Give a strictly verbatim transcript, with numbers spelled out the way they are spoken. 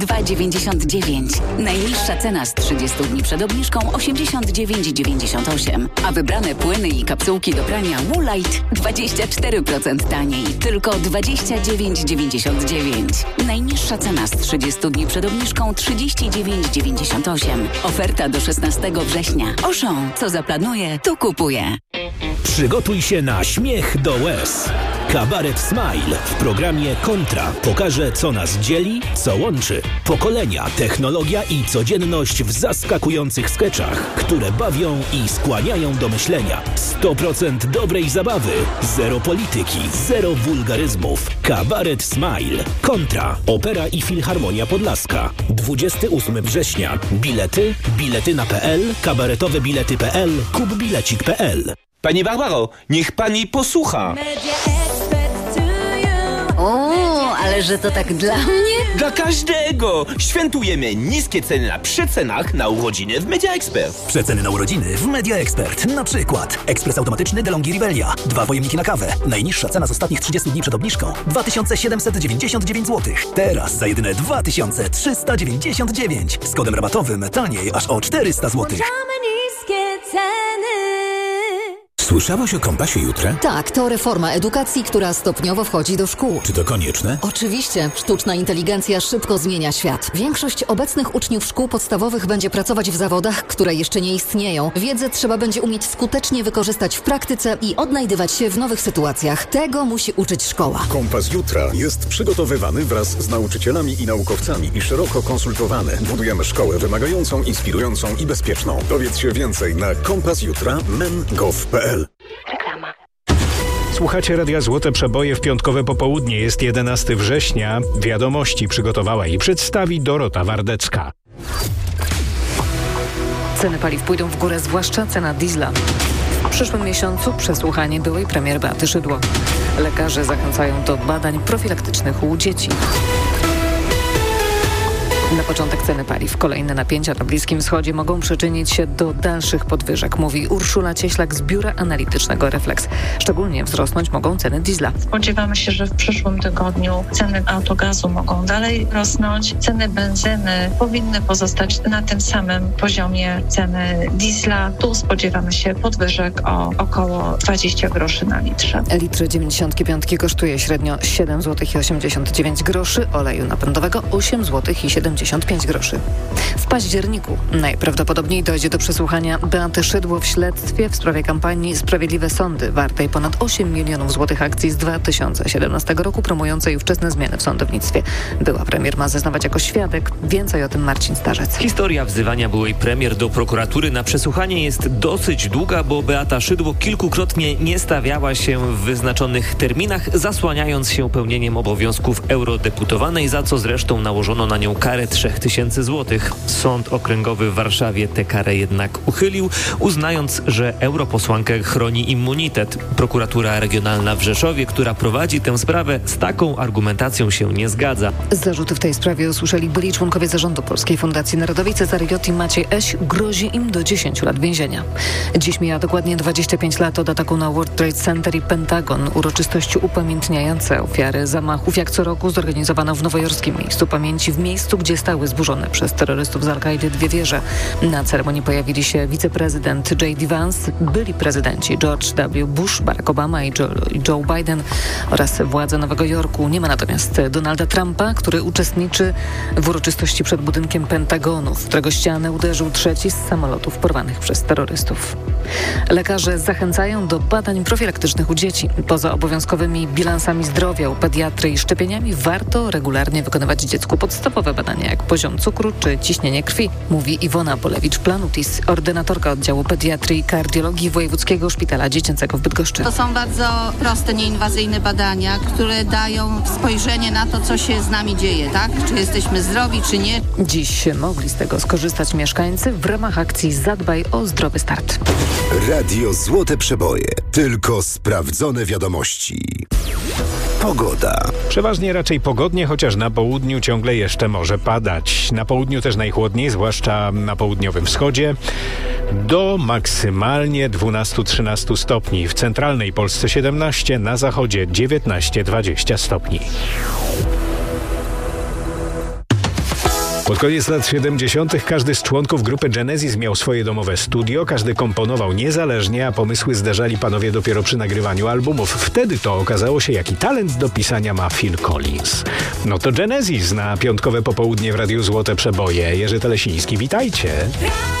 dwa dziewięćdziesiąt dziewięć. Najniższa cena z trzydziestu dni przed obniżką osiemdziesiąt dziewięć dziewięćdziesiąt osiem. A wybrane płyny i kapsułki do prania Woolite dwadzieścia cztery procent taniej. Tylko dwadzieścia dziewięć dziewięćdziesiąt dziewięć. Najniższa cena z trzydziestu dni przed obniżką trzydzieści dziewięć dziewięćdziesiąt osiem. Oferta do szesnastego września. Auchan, co zaplanuje, to kupuje. Przygotuj się na śmiech do łez. Kabaret Smile w programie Kontra pokaże, co nas dzieli, co łączy. Pokolenia, technologia i codzienność w zaskakujących skeczach, które bawią i skłaniają do myślenia. sto procent dobrej zabawy, zero polityki, zero wulgaryzmów. Kabaret Smile. Kontra. Opera i Filharmonia Podlaska. dwudziestego ósmego września. Bilety, biletyna kropka p l, kabaretowe bilety kropka p l, kupbilecik kropka p l. Pani Barbaro, niech pani posłucha. O, ale że to tak dla mnie? Dla każdego! Świętujemy niskie ceny na przecenach na urodziny w Media Expert. Przeceny na urodziny w Media Expert. Na przykład ekspres automatyczny DeLonghi Rivelia. Dwa pojemniki na kawę. Najniższa cena z ostatnich trzydziestu dni przed obniżką dwa tysiące siedemset dziewięćdziesiąt dziewięć złotych. Teraz za jedyne dwa tysiące trzysta dziewięćdziesiąt dziewięć. Z kodem rabatowym taniej aż o czterysta złotych. Niskie ceny. Słyszałaś o Kompasie Jutra? Tak, to reforma edukacji, która stopniowo wchodzi do szkół. Czy to konieczne? Oczywiście. Sztuczna inteligencja szybko zmienia świat. Większość obecnych uczniów szkół podstawowych będzie pracować w zawodach, które jeszcze nie istnieją. Wiedzę trzeba będzie umieć skutecznie wykorzystać w praktyce i odnajdywać się w nowych sytuacjach. Tego musi uczyć szkoła. Kompas Jutra jest przygotowywany wraz z nauczycielami i naukowcami i szeroko konsultowany. Budujemy szkołę wymagającą, inspirującą i bezpieczną. Dowiedz się więcej na kompas jutra kropka men kropka gov kropka p l. Reklama. Słuchacie Radia Złote Przeboje w piątkowe popołudnie. Jest jedenastego września. Wiadomości przygotowała i przedstawi Dorota Wardecka. Ceny paliw pójdą w górę, zwłaszcza cena diesla. W przyszłym miesiącu przesłuchanie byłej premier Beaty Szydło. Lekarze zachęcają do badań profilaktycznych u dzieci. Na początek ceny paliw. Kolejne napięcia na Bliskim Wschodzie mogą przyczynić się do dalszych podwyżek, mówi Urszula Cieślak z Biura Analitycznego Reflex. Szczególnie wzrosnąć mogą ceny diesla. Spodziewamy się, że w przyszłym tygodniu ceny autogazu mogą dalej rosnąć. Ceny benzyny powinny pozostać na tym samym poziomie ceny diesla. Tu spodziewamy się podwyżek o około dwadzieścia groszy na litrze. Litr dziewięćdziesiąt pięć kosztuje średnio siedem złotych i osiemdziesiąt dziewięć groszy, oleju napędowego osiem złotych i siedemdziesiąt pięć groszy. W październiku najprawdopodobniej dojdzie do przesłuchania Beaty Szydło w śledztwie w sprawie kampanii Sprawiedliwe Sądy, wartej ponad osiem milionów złotych akcji z dwa tysiące siedemnastego roku promującej ówczesne zmiany w sądownictwie. Była premier ma zeznawać jako świadek. Więcej o tym Marcin Starzec. Historia wzywania byłej premier do prokuratury na przesłuchanie jest dosyć długa, bo Beata Szydło kilkukrotnie nie stawiała się w wyznaczonych terminach, zasłaniając się pełnieniem obowiązków eurodeputowanej, za co zresztą nałożono na nią karę trzech tysięcy złotych. Sąd Okręgowy w Warszawie tę karę jednak uchylił, uznając, że europosłankę chroni immunitet. Prokuratura Regionalna w Rzeszowie, która prowadzi tę sprawę, z taką argumentacją się nie zgadza. Zarzuty w tej sprawie usłyszeli byli członkowie zarządu Polskiej Fundacji Narodowej Cezary J. i Maciej Eś. Grozi im do dziesięciu lat więzienia. Dziś mija dokładnie dwadzieścia pięć lat od ataku na World Trade Center i Pentagon. Uroczystości upamiętniające ofiary zamachów jak co roku zorganizowano w nowojorskim miejscu pamięci, w miejscu, gdzie stały zburzone przez terrorystów z Al-Kaidy dwie wieże. Na ceremonii pojawili się wiceprezydent J D Vance, byli prezydenci George W. Bush, Barack Obama i Joe, Joe Biden oraz władze Nowego Jorku. Nie ma natomiast Donalda Trumpa, który uczestniczy w uroczystości przed budynkiem Pentagonu, w którego ścianę uderzył trzeci z samolotów porwanych przez terrorystów. Lekarze zachęcają do badań profilaktycznych u dzieci. Poza obowiązkowymi bilansami zdrowia u pediatry i szczepieniami warto regularnie wykonywać dziecku podstawowe badania, jak poziom cukru czy ciśnienie krwi, mówi Iwona Bolewicz-Planutis, ordynatorka oddziału pediatrii i kardiologii Wojewódzkiego Szpitala Dziecięcego w Bydgoszczy. To są bardzo proste, nieinwazyjne badania, które dają spojrzenie na to, co się z nami dzieje, tak? Czy jesteśmy zdrowi, czy nie. Dziś mogli z tego skorzystać mieszkańcy w ramach akcji Zadbaj o zdrowy start. Radio Złote Przeboje. Tylko sprawdzone wiadomości. Pogoda. Przeważnie raczej pogodnie, chociaż na południu ciągle jeszcze może padać. Na południu też najchłodniej, zwłaszcza na południowym wschodzie. Do maksymalnie dwanaście trzynaście stopni. W centralnej Polsce siedemnaście, na zachodzie dziewiętnaście dwadzieścia stopni. Pod koniec lat siedemdziesiątych każdy z członków grupy Genesis miał swoje domowe studio, każdy komponował niezależnie, a pomysły zderzali panowie dopiero przy nagrywaniu albumów. Wtedy to okazało się, jaki talent do pisania ma Phil Collins. No to Genesis na piątkowe popołudnie w Radiu Złote Przeboje. Jerzy Telesiński, witajcie.